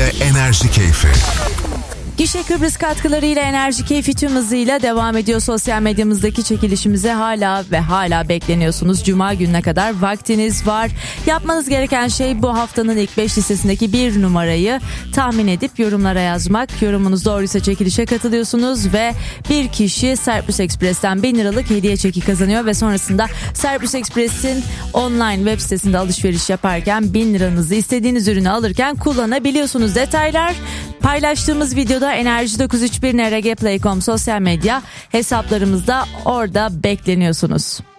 Enerji Keyfi. Gişe Kıbrıs katkılarıyla Enerji Keyfi tüm hızıyla devam ediyor. Sosyal medyamızdaki çekilişimize hala bekleniyorsunuz. Cuma gününe kadar vaktiniz var. Yapmanız gereken şey bu haftanın ilk 5 listesindeki bir numarayı tahmin edip yorumlara yazmak. Yorumunuz doğruysa çekilişe katılıyorsunuz ve bir kişi Cyprus Express'ten 1000 liralık hediye çeki kazanıyor ve sonrasında Cyprus Express'in online web sitesinde alışveriş yaparken 1000 liranızı istediğiniz ürünü alırken kullanabiliyorsunuz. Detaylar paylaştığımız videoda Enerji931 NRG Play.com sosyal medya hesaplarımızda, orada bekleniyorsunuz.